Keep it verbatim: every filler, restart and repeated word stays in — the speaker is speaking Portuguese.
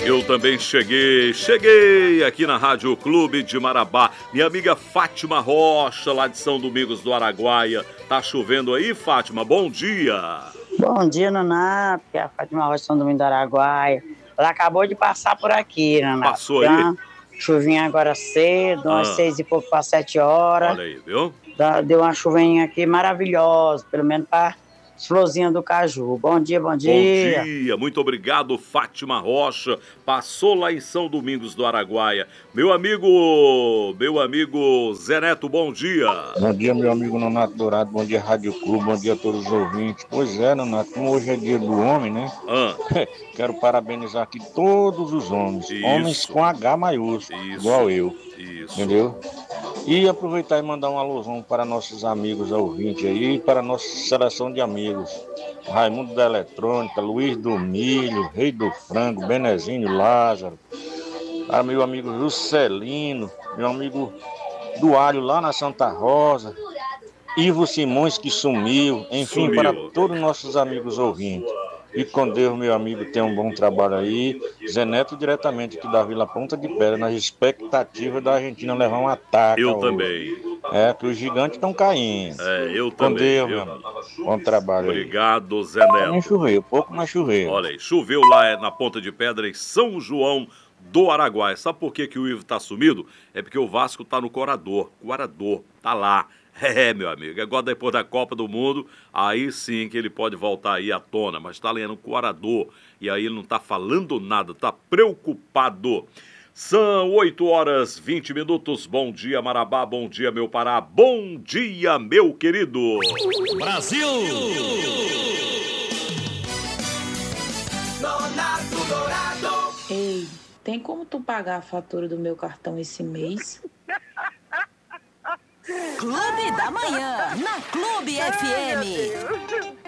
Eu também cheguei, cheguei aqui na Rádio Clube de Marabá. Minha amiga Fátima Rocha, lá de São Domingos do Araguaia. Tá chovendo aí, Fátima? Bom dia. Bom dia, Naná, porque a Fátima Rocha, São Domingos do Araguaia. Ela acabou de passar por aqui, Naná. Passou aí? Então, chuvinha agora cedo, umas Ah. seis e pouco para sete horas. Olha aí, viu? Deu uma chuvinha aqui maravilhosa, pelo menos para as florzinhas do caju. Bom dia, bom dia. Bom dia, muito obrigado, Fátima Rocha. Passou lá em São Domingos do Araguaia. Meu amigo, meu amigo Zé Neto, bom dia. Bom dia, meu amigo Nonato Dourado. Bom dia, Rádio Clube. Bom dia a todos os ouvintes. Pois é, Nonato, como hoje é dia do homem, né? Ah. Quero parabenizar aqui todos os homens. Isso. Homens com H maiúsculo, Isso. igual eu. Isso. Entendeu? E aproveitar e mandar um alusão para nossos amigos ouvintes aí, para nossa seleção de amigos. Raimundo da Eletrônica, Luiz do Milho, Rei do Frango, Benezinho Lázaro, para meu amigo Juscelino, meu amigo Duário lá na Santa Rosa, Ivo Simões que sumiu, enfim, Sumiu. para todos os nossos amigos ouvintes. E com Deus, meu amigo, tenha um bom trabalho aí. Zé Neto diretamente aqui da Vila Ponta de Pedra, na expectativa da Argentina levar um ataque. Eu hoje. também. É, que os gigantes estão caindo. É, eu Com também. Deus, viu? meu amigo. Bom trabalho aí. Obrigado, Zé Neto. Nem choveu, pouco, mas choveu. Olha aí, choveu lá na Ponta de Pedra em São João do Araguaia. Sabe por que, que o Ivo tá sumido? É porque o Vasco tá no Corador. Corador, tá lá. É, meu amigo, agora depois da Copa do Mundo, aí sim que ele pode voltar aí à tona, mas tá lendo Corador, e aí ele não tá falando nada, tá preocupado. São oito horas e vinte minutos, bom dia Marabá, bom dia meu Pará, bom dia meu querido. Brasil! Nonato Dourado. Ei, tem como tu pagar a fatura do meu cartão esse mês? Clube da Manhã, na Clube F M.